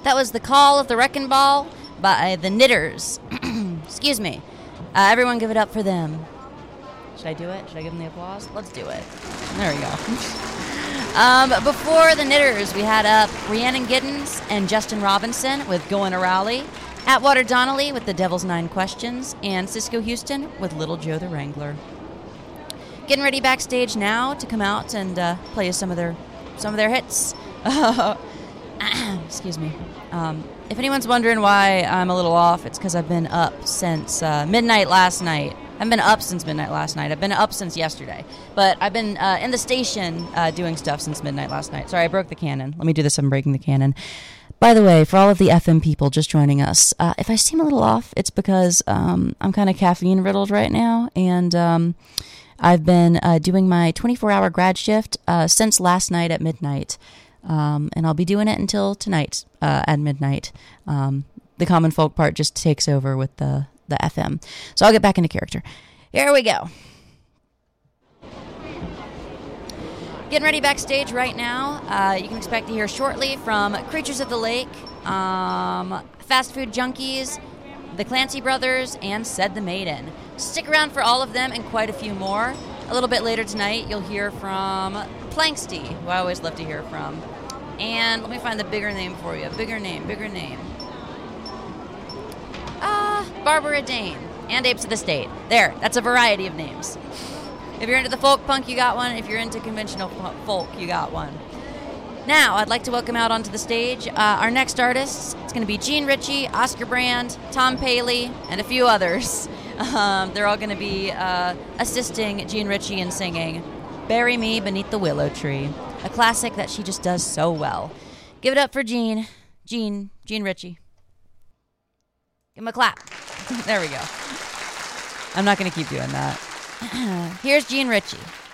That was The Call of the Wrecking Ball by the Knitters. Excuse me. Everyone give it up for them. Should I do it? Should I give them the applause? Let's do it. There we go. Before the Knitters, we had up Rhiannon Giddens and Justin Robinson with Going to Raleigh, Atwater Donnelly with The Devil's Nine Questions, and Cisco Houston with Little Joe the Wrangler. Getting ready backstage now to come out and play us some of their hits. Excuse me. If anyone's wondering why I'm a little off, it's because I've been up since midnight last night. I haven't been up since midnight last night. I've been up since yesterday. But I've been in the station doing stuff since midnight last night. Sorry, I broke the cannon. Let me do this. I'm breaking the cannon. By the way, for all of the FM people just joining us, if I seem a little off, it's because I'm kind of caffeine riddled right now. And I've been doing my 24-hour grad shift since last night at midnight. And I'll be doing it until tonight at midnight. The common folk part just takes over with the FM. So I'll get back into character. Here we go. Getting ready backstage right now. You can expect to hear shortly from Creatures of the Lake, Fast Food Junkies, the Clancy Brothers, and Said the Maiden. Stick around for all of them and quite a few more. A little bit later tonight, you'll hear from Planksty, who I always love to hear from. And let me find the bigger name for you. Bigger name. Barbara Dane and Apes of the State. There, that's a variety of names. If you're into the folk punk, you got one. If you're into conventional folk, you got one. Now, I'd like to welcome out onto the stage our next artists. It's going to be Gene Ritchie, Oscar Brand, Tom Paley, and a few others. They're all going to be assisting Gene Ritchie in singing Bury Me Beneath the Willow Tree, a classic that she just does so well. Give it up for Gene Ritchie. Give him a clap. There we go. I'm not going to keep doing that. Here's Gene Ritchie.